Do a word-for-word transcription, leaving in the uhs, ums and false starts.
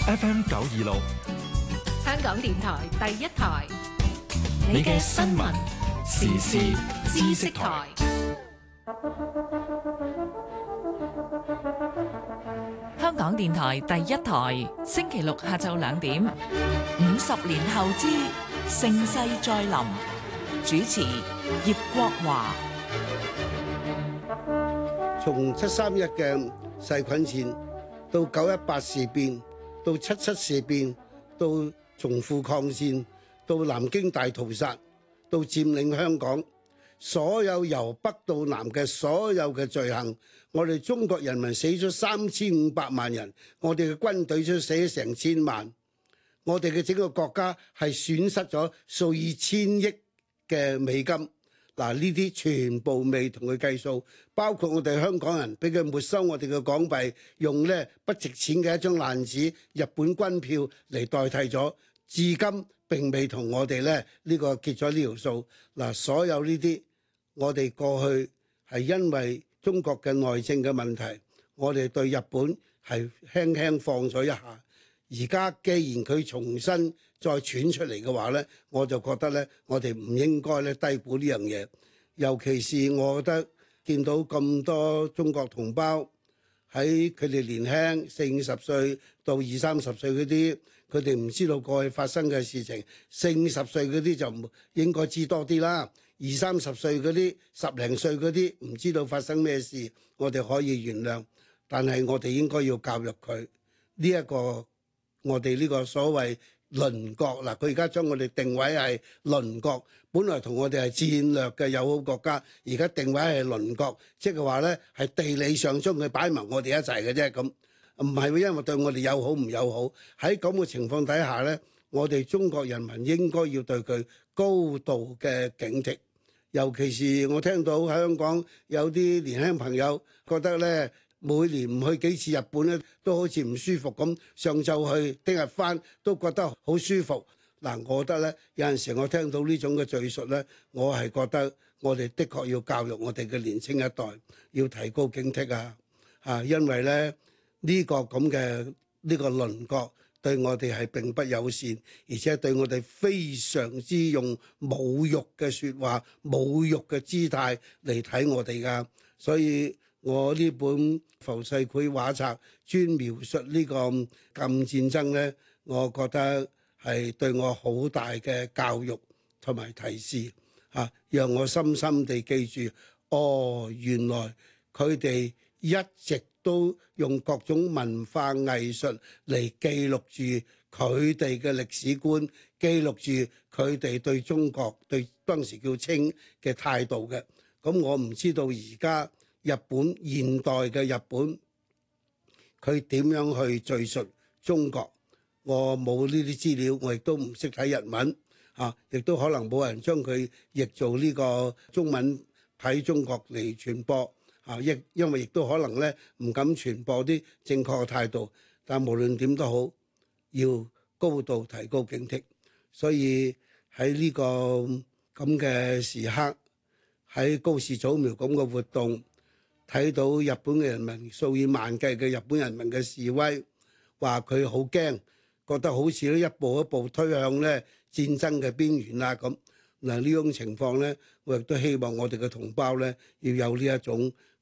F M 九二六， 香港電台第一台， 你嘅新聞時事知識台。 香港電台第一台，星期六下晝兩點，五十年後之盛世再臨，主持葉國華。 從七三一嘅細菌戰到九一八事變，到七七事變，到淞滬抗戰，到南京大屠殺，到佔領香港，所有由北到南嘅所有嘅罪行，我哋中國人民死咗三千五百萬人，我哋嘅軍隊都死咗成千萬，我哋嘅整個國家係損失咗數以千億嘅美金。嗱，呢啲全部未同佢計數，包括我哋香港人俾佢沒收我哋嘅港幣，用咧不值錢嘅一張爛紙日本軍票嚟代替咗，至今並未同我哋咧呢個結咗呢條數。嗱，所有呢啲我哋過去係因為中國嘅內政嘅問題，我哋對日本係輕輕放咗一下。而家既然佢重新再傳出嚟嘅話呢，我就覺得呢，我哋唔應該咧低估呢樣嘢。尤其是我覺得見到咁多中國同胞喺佢哋年輕四五十歲到二三十歲嗰啲，佢哋唔知道過去發生嘅事情。四五十歲嗰啲就唔應該知多啲啦。二三十歲嗰啲、十零歲嗰啲唔知道發生咩事，我哋可以原諒，但係我哋應該要教育佢呢一個。我哋呢個所謂鄰國嗱，佢而家將我哋定位係鄰國，本來同我哋係戰略嘅友好國家，而家定位係鄰國，即係話呢係地理上將佢擺埋我哋一齊嘅啫，咁唔係因為對我哋友好唔友好。喺咁嘅情況底下呢，我哋中國人民應該要對佢高度嘅警惕，尤其是我聽到喺香港有啲年輕朋友覺得呢。每年唔去幾次日本咧，都好似唔舒服咁。上晝去，聽日翻，都覺得好舒服。嗱，我覺得咧，有陣時我聽到呢種嘅敘述咧，我係覺得我哋的確要教育我哋嘅年青一代，要提高警惕啊！啊，因為咧呢個咁嘅呢個鄰國對我哋係並不友善，而且對我哋非常之用侮辱嘅説話、侮辱嘅姿態嚟睇我哋噶，所以。我呢本浮世繪畫冊專描述呢個禁戰爭呢，我覺得係對我好大嘅教育同埋提示嚇，讓我深深地記住，哦，原來佢哋一直都用各種文化藝術嚟記錄住佢哋嘅歷史觀，記錄住佢哋對中國對當時叫清嘅態度嘅。咁我唔知道而家。日本現代嘅日本，佢點樣去敘述中國？我冇呢啲資料，我亦都唔識睇日文，啊，亦都可能冇人將佢譯做呢個中文喺中國嚟傳播，啊，亦因為亦都可能咧唔敢傳播啲正確嘅態度。但無論點都好，要高度提高警惕。所以喺呢個咁嘅時刻，喺高士早苗咁嘅活動。睇到日本嘅人民數以萬計嘅日本人民嘅示威，話佢好驚，覺得好似咧一步一步推向咧戰爭嘅邊緣啦咁。嗱，呢種情況咧，我亦都希望我哋嘅同胞咧要有呢一種